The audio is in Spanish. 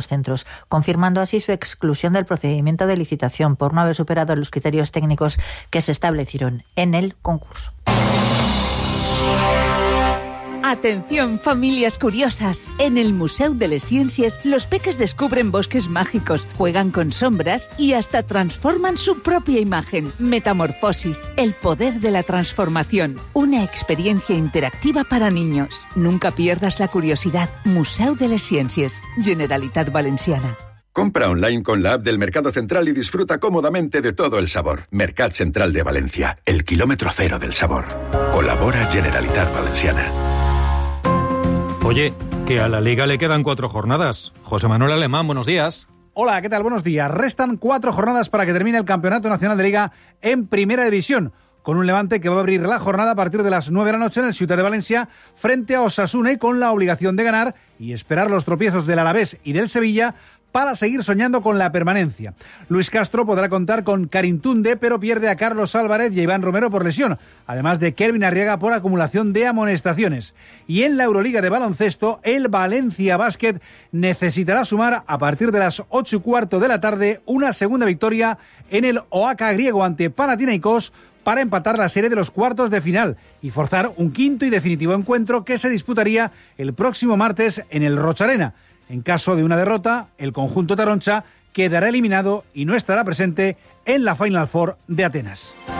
centros, confirmando así su exclusión del procedimiento de licitación por no haber superado los criterios técnicos que se establecieron en el concurso. Atención, familias curiosas. En el Museu de les Ciències, los peques descubren bosques mágicos, juegan con sombras y hasta transforman su propia imagen. Metamorfosis, el poder de la transformación. Una experiencia interactiva para niños. Nunca pierdas la curiosidad. Museu de les Ciències, Generalitat Valenciana. Compra online con la app del Mercado Central y disfruta cómodamente de todo el sabor. Mercat Central de Valencia, el kilómetro cero del sabor. Colabora Generalitat Valenciana. Oye, que a la Liga le quedan 4 jornadas. José Manuel Alemán, buenos días. Hola, ¿qué tal? Buenos días. Restan 4 jornadas para que termine el Campeonato Nacional de Liga en Primera División, con un Levante que va a abrir la jornada a partir de las 9 de la noche en el Ciutat de Valencia frente a Osasuna y con la obligación de ganar y esperar los tropiezos del Alavés y del Sevilla para seguir soñando con la permanencia. Luis Castro podrá contar con Karim Tunde, pero pierde a Carlos Álvarez y a Iván Romero por lesión, además de Kelvin Arriaga por acumulación de amonestaciones. Y en la Euroliga de baloncesto, el Valencia Basket necesitará sumar a partir de las 8:15 de la tarde una segunda victoria en el Oaca griego ante Panathinaikos para empatar la serie de los cuartos de final y forzar un quinto y definitivo encuentro que se disputaría el próximo martes en el Rocha Arena. En caso de una derrota, el conjunto taroncha quedará eliminado y no estará presente en la Final Four de Atenas.